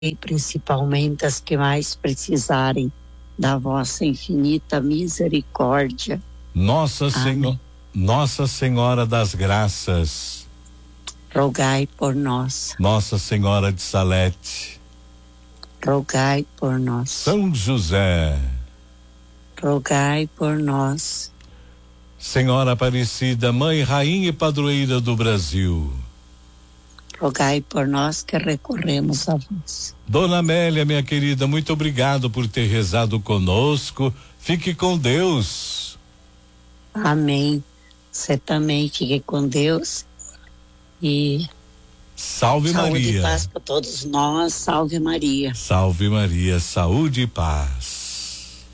principalmente as que mais precisarem da vossa infinita misericórdia. Nossa Senhora das Graças, rogai por nós. Nossa Senhora de Salete, rogai por nós. São José, rogai por nós. Senhora Aparecida, Mãe, Rainha e Padroeira do Brasil, rogai por nós que recorremos a vós. Dona Amélia, minha querida, muito obrigado por ter rezado conosco. Fique com Deus. Amém. Você também fique com Deus e salve Maria. Saúde e paz para todos nós. Salve Maria. Salve Maria, saúde e paz.